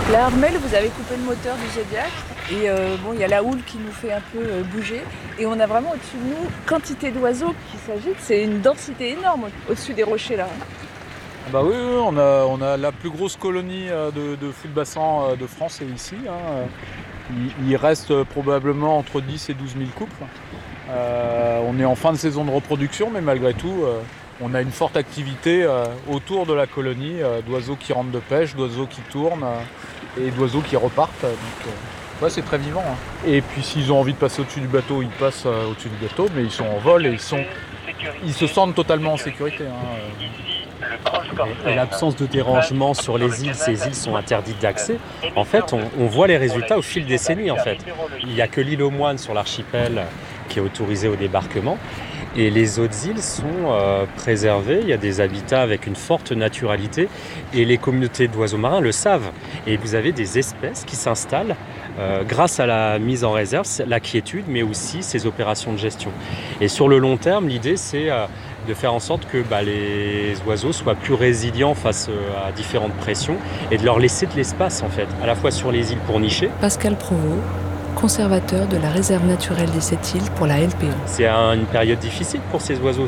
Là, Armel, vous avez coupé le moteur du Zodiac. Et il y a la houle qui nous fait un peu bouger. Et on a vraiment au-dessus de nous quantité d'oiseaux qui s'agitent. C'est une densité énorme au-dessus des rochers là. Bah oui, oui, on a la plus grosse colonie de fous de bassin de France est ici. Il reste probablement entre 10 et 12 000 couples. On est en fin de saison de reproduction, mais malgré tout, on a une forte activité autour de la colonie, d'oiseaux qui rentrent de pêche, d'oiseaux qui tournent et d'oiseaux qui repartent. Ouais, c'est très vivant. Et puis s'ils ont envie de passer au-dessus du bateau, ils passent au-dessus du bateau, mais ils sont en vol et ils se sentent totalement en sécurité. Et l'absence de dérangement sur les îles, ces îles sont interdites d'accès. En fait, on voit les résultats au fil des décennies. En fait, il n'y a que l'île aux Moines sur l'archipel qui est autorisée au débarquement. Et les autres îles sont préservées, il y a des habitats avec une forte naturalité et les communautés d'oiseaux marins le savent. Et vous avez des espèces qui s'installent grâce à la mise en réserve, la quiétude, mais aussi ces opérations de gestion. Et sur le long terme, l'idée c'est de faire en sorte que les oiseaux soient plus résilients face à différentes pressions et de leur laisser de l'espace en fait, à la fois sur les îles pour nicher. Pascal Provost, conservateur de la réserve naturelle des Sept-Îles pour la LPO. C'est une période difficile pour ces oiseaux,